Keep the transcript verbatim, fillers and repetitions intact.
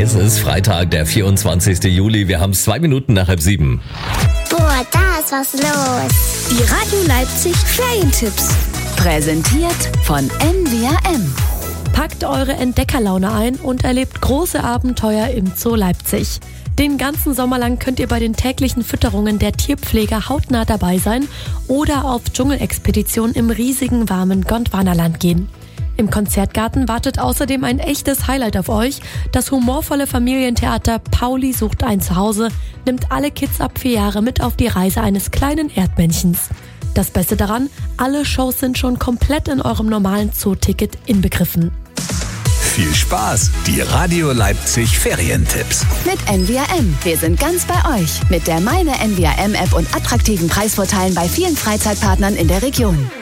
Es ist Freitag, der vierundzwanzigste Juli. Wir haben zwei Minuten nach halb sieben. Boah, da ist was los. Die Radio Leipzig Ferientipps. Präsentiert von N V R M. Packt eure Entdeckerlaune ein und erlebt große Abenteuer im Zoo Leipzig. Den ganzen Sommer lang könnt ihr bei den täglichen Fütterungen der Tierpfleger hautnah dabei sein oder auf Dschungelexpedition im riesigen warmen Gondwanaland gehen. Im Konzertgarten wartet außerdem ein echtes Highlight auf euch. Das humorvolle Familientheater Pauli sucht ein Zuhause nimmt alle Kids ab vier Jahre mit auf die Reise eines kleinen Erdmännchens. Das Beste daran, alle Shows sind schon komplett in eurem normalen Zoo-Ticket inbegriffen. Viel Spaß! Die Radio Leipzig Ferientipps. Mit N V R M. Wir sind ganz bei euch. Mit der Meine N V R M App und attraktiven Preisvorteilen bei vielen Freizeitpartnern in der Region.